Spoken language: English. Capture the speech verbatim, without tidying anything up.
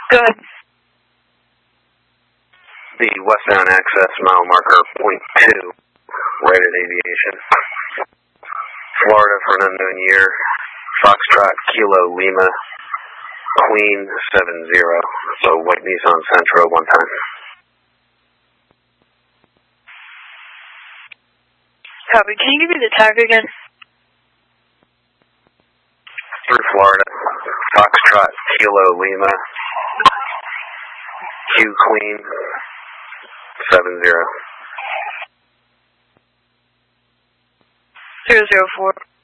Go ahead. The westbound access mile marker point two, rated aviation. Florida for an unknown year. Foxtrot Kilo Lima Queen seven zero. So white Nissan Sentra one time. Copy. Can you give me the tag again? Through Florida. Foxtrot Kilo Lima Q Queen seven zero. Zero zero four.